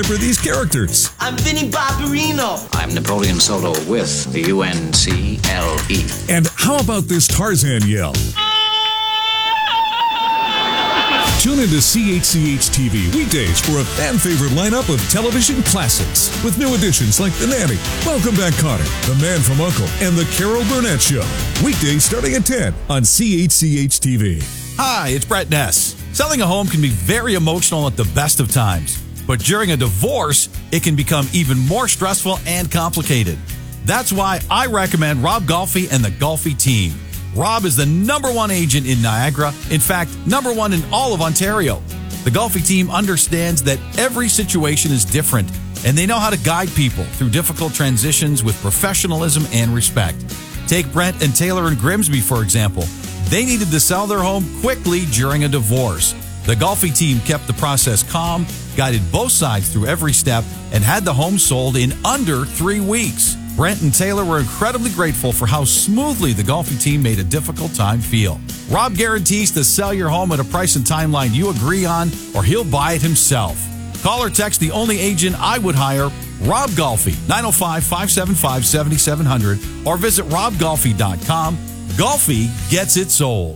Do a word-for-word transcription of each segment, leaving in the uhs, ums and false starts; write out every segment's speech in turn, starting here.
for these characters. I'm Vinnie Barbarino. I'm Napoleon Solo with the U N C L E. And how about this Tarzan yell? Tune into C H C H T V weekdays for a fan-favorite lineup of television classics with new additions like The Nanny, Welcome Back Kotter, The Man from U N C L E, and The Carol Burnett Show. Weekdays starting at ten on C H C H T V. Hi, it's Brett Ness. Selling a home can be very emotional at the best of times, but during a divorce, it can become even more stressful and complicated. That's why I recommend Rob Golfi and the Golfi team. Rob is the number one agent in Niagara, in fact, number one in all of Ontario. The Golfi team understands that every situation is different, and they know how to guide people through difficult transitions with professionalism and respect. Take Brent and Taylor and Grimsby, for example. They needed to sell their home quickly during a divorce. The Golfi team kept the process calm, guided both sides through every step, and had the home sold in under three weeks. Brent and Taylor were incredibly grateful for how smoothly the Golfi team made a difficult time feel. Rob guarantees to sell your home at a price and timeline you agree on, or he'll buy it himself. Call or text the only agent I would hire, Rob Golfi, nine oh five, five seven five, seven seven zero zero, or visit rob golfi dot com. Golfi gets it sold.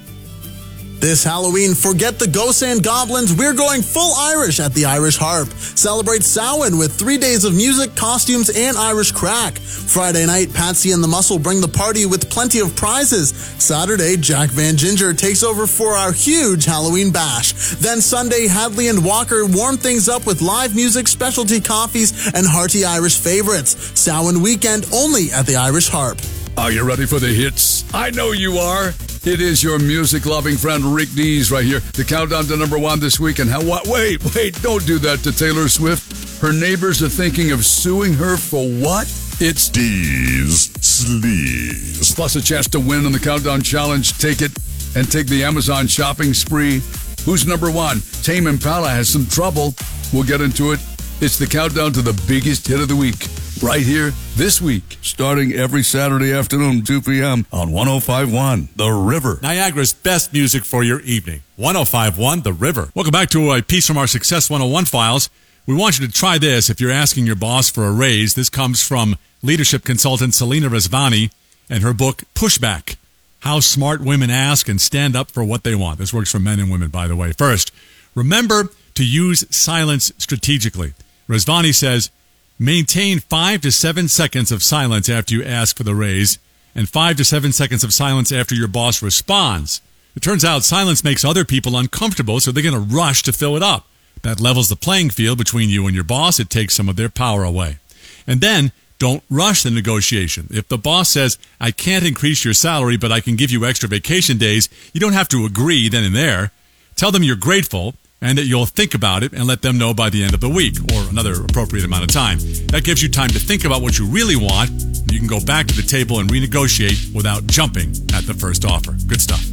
This Halloween, forget the ghosts and goblins. We're going full Irish at the Irish Harp. Celebrate Samhain with three days of music, costumes, and Irish crack. Friday night, Patsy and the Muscle bring the party with plenty of prizes. Saturday, Jack Van Ginger takes over for our huge Halloween bash. Then Sunday, Hadley and Walker warm things up with live music, specialty coffees, and hearty Irish favorites. Samhain weekend only at the Irish Harp. Are you ready for the hits? I know you are. It is your music-loving friend Rick Dees right here. The countdown to number one this week. And how, what? Wait, wait, don't do that to Taylor Swift. Her neighbors are thinking of suing her for what? It's Dees Sleaze. Plus a chance to win on the Countdown Challenge. Take it and take the Amazon shopping spree. Who's number one? Tame Impala has some trouble. We'll get into it. It's the countdown to the biggest hit of the week. Right here, this week, starting every Saturday afternoon, two p.m. on one oh five point one The River. Niagara's best music for your evening. one oh five point one The River. Welcome back to a piece from our Success one oh one files. We want you to try this if you're asking your boss for a raise. This comes from leadership consultant Selena Rezvani and her book, Pushback, How Smart Women Ask and Stand Up for What They Want. This works for men and women, by the way. First, remember to use silence strategically. Rezvani says, maintain five to seven seconds of silence after you ask for the raise and five to seven seconds of silence after your boss responds. It turns out silence makes other people uncomfortable, so they're going to rush to fill it up. That levels the playing field between you and your boss. It takes some of their power away. And then don't rush the negotiation. If the boss says, I can't increase your salary, but I can give you extra vacation days, you don't have to agree then and there. Tell them you're grateful and that you'll think about it and let them know by the end of the week or another appropriate amount of time. That gives you time to think about what you really want. You can go back to the table and renegotiate without jumping at the first offer. Good stuff.